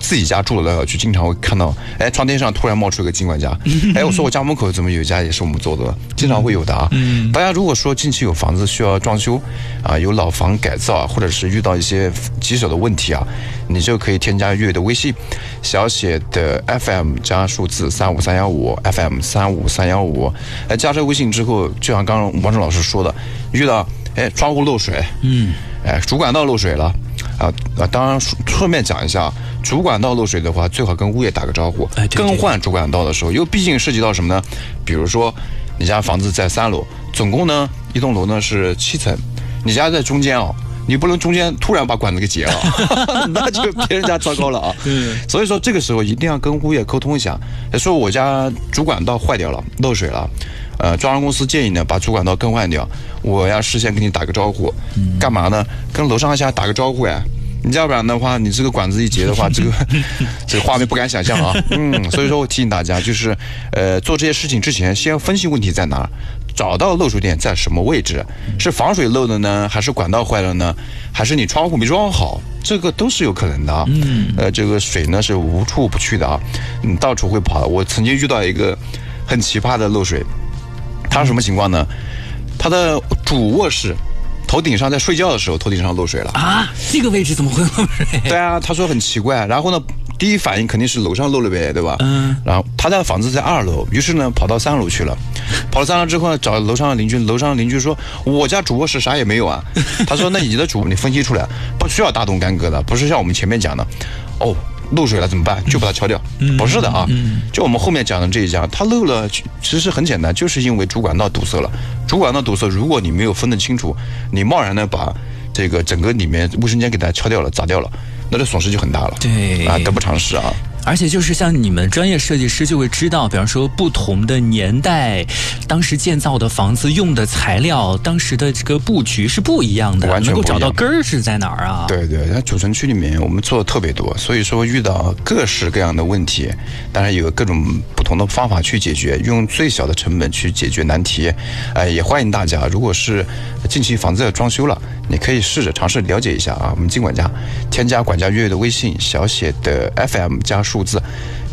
自己家住的小区，经常会看到，窗天上突然冒出一个金管家，我说我家门口怎么有一家也是我们做的，经常会有的啊。大家如果说近期有房子需要装修啊，有老房改造啊，或者是遇到一些棘手的问题啊，你就可以添加月的微信，小写的 FM 加数字35315 FM 35315，加这个微信之后，就像刚刚王正老师说的，遇到窗户漏水，主管道漏水了。当然顺便讲一下，主管道漏水的话，最好跟物业打个招呼。更换主管道的时候，因为毕竟涉及到什么呢？比如说，你家房子在3楼，总共呢一栋楼呢是7层，你家在中间哦，你不能中间突然把管子给截了，那就别人家糟糕了啊。所以说这个时候一定要跟物业沟通一下，说我家主管道坏掉了，漏水了。装修公司建议呢把主管道更换掉，我要事先跟你打个招呼，干嘛呢？跟楼上下打个招呼呀。你要不然的话，你这个管子一截的话，这个画面不敢想象啊。所以说我提醒大家，就是做这些事情之前，先分析问题在哪儿，找到漏水点在什么位置，是防水漏的呢，还是管道坏了呢，还是你窗户没装好？这个都是有可能的啊。这个水呢是无处不去的啊，到处会跑的。我曾经遇到一个很奇葩的漏水。他是什么情况呢？他的主卧室头顶上在睡觉的时候，头顶上漏水了啊！这个位置怎么会漏水？ 对啊，他说很奇怪。然后呢，第一反应肯定是楼上漏了呗，对吧？然后他的房子在2楼，于是呢跑到3楼去了。跑到3楼之后呢，找楼上的邻居，楼上的邻居说：“我家主卧室啥也没有啊。”他说：“那你的主，你分析出来，不需要大动干戈的，不是像我们前面讲的，漏水了怎么办？就把它敲掉？不是的啊，就我们后面讲的这一家，它漏了，其实很简单，就是因为主管道堵塞了。主管道堵塞，如果你没有分得清楚，你贸然的把这个整个里面卫生间给它敲掉了、砸掉了，那这损失就很大了。 对啊， 得不偿失啊。 而且就是像你们专业设计师就会知道，比方说不同的年代，当时建造的房子用的材料，当时的这个布局是不一样的， 完全不一样， 能够找到根儿是在哪儿啊？ 对，在主城区里面我们做的特别多，所以说遇到各式各样的问题，当然有各种不同的方法去解决，用最小的成本去解决难题。也欢迎大家，如果是近期房子要装修了，你可以试着尝试了解一下啊，我们金管家，添加管家月的微信，小写的 FM 加数字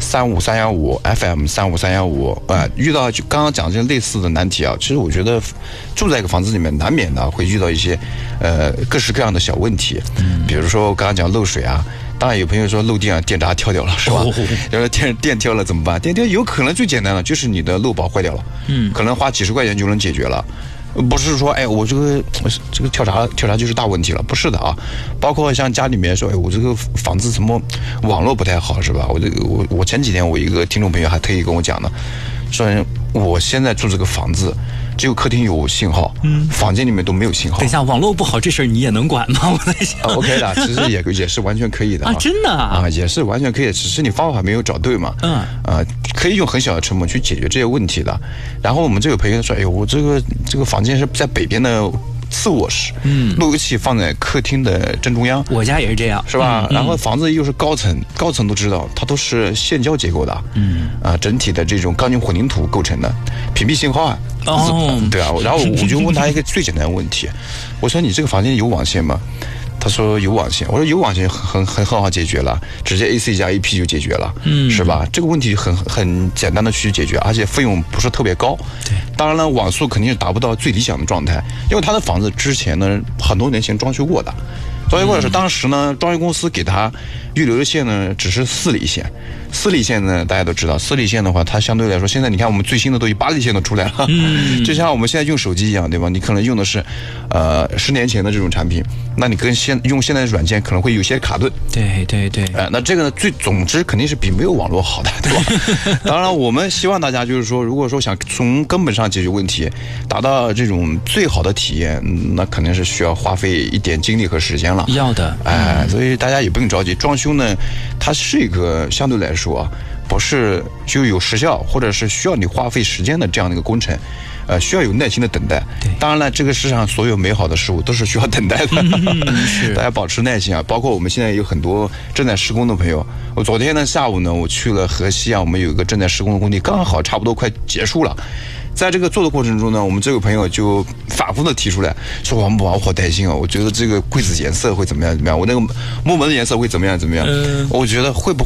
35315 FM 35315，遇到就刚刚讲这些类似的难题啊，其实我觉得住在一个房子里面难免的会遇到一些各式各样的小问题，比如说刚刚讲漏水啊，当然有朋友说漏电啊，电闸跳掉了是吧？要是电跳了怎么办？电有可能最简单的就是你的漏保坏掉了，可能花几十块钱就能解决了。不是说我这个跳闸就是大问题了，不是的啊。包括像家里面说，我这个房子怎么网络不太好是吧？我前几天我一个听众朋友还特意跟我讲呢，说我现在住这个房子只有客厅有信号，房间里面都没有信号。 等一下，网络不好这事儿你也能管吗？我在想。 OK 的，其实也是完全可以的啊，真的啊， 也是完全可以，只是你方法没有找对嘛。可以用很小的成本去解决这些问题的。然后我们这个朋友说，我这个房间是在北边的次卧室，路由器放在客厅的正中央。 我家也是这样， 是吧？然后房子又是高层都知道，它都是现胶结构的，整体的这种钢筋混凝土构成的，屏蔽信号啊。对啊。然后我就问他一个最简单的问题，我说你这个房间有网线吗？他说有网线，我说有网线很好解决了，直接 AC 加 AP 就解决了，是吧？这个问题很简单的去解决，而且费用不是特别高。 对， 当然了，网速肯定是达不到最理想的状态，因为他的房子之前呢很多年前装修过的。装修过的是当时呢，装修公司给他预留的线呢只是4里线。4里线呢，大家都知道，4里线的话，它相对来说，现在你看我们最新的都有8里线都出来了，就像我们现在用手机一样，对吧？你可能用的是10年前的这种产品，那你跟用现在的软件可能会有些卡顿。 对。 那这个呢，总之肯定是比没有网络好的，对吧？当然，我们希望大家就是说，如果说想从根本上解决问题，达到这种最好的体验，那肯定是需要花费一点精力和时间了。 要的， 所以大家也不用着急。装修呢，它是一个相对来说不是就有时效，或者是需要你花费时间的这样的一个工程，需要有耐心的等待。当然了，这个世上所有美好的事物都是需要等待的，大家保持耐心啊。包括我们现在有很多正在施工的朋友，我昨天呢下午呢，我去了河西我们有一个正在施工的工地，刚好差不多快结束了。在这个做的过程中呢，我们这位朋友就反复的提出来说，王博，我好担心我觉得这个柜子颜色会怎么样，我那个木门的颜色会怎么样，我觉得会不会